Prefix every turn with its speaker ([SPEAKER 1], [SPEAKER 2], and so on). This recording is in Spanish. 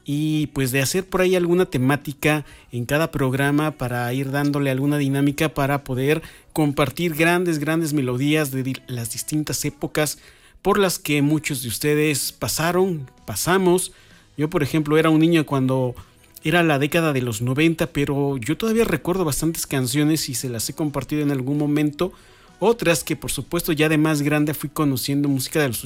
[SPEAKER 1] y pues de hacer por ahí alguna temática en cada programa para ir dándole alguna dinámica para poder compartir grandes melodías de las distintas épocas por las que muchos de ustedes pasamos. Yo, por ejemplo, era un niño cuando era la década de los 90, pero yo todavía recuerdo bastantes canciones y se las he compartido en algún momento. Otras que por supuesto ya de más grande fui conociendo música de los